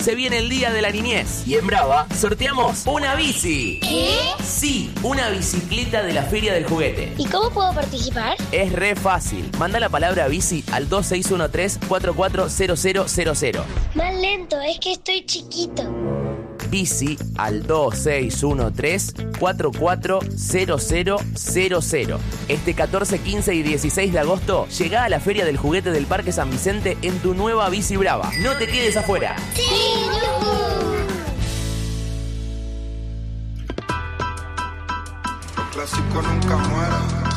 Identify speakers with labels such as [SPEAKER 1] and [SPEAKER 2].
[SPEAKER 1] se viene el Día de la Niñez y en Brava sorteamos una bici.
[SPEAKER 2] ¿Qué?
[SPEAKER 1] Sí, una bicicleta de la Feria del Juguete.
[SPEAKER 2] ¿Y cómo puedo participar?
[SPEAKER 1] Es re fácil. Manda la palabra bici al 2613-440000.
[SPEAKER 2] Más lento, es que estoy chiquito.
[SPEAKER 1] Bici al 2613-440000. Este 14, 15 y 16 de agosto llegá a la Feria del Juguete del Parque San Vicente en tu nueva bici brava. No te quedes afuera.
[SPEAKER 2] ¡Sí! ¡Yujú!
[SPEAKER 3] Clásico nunca muera.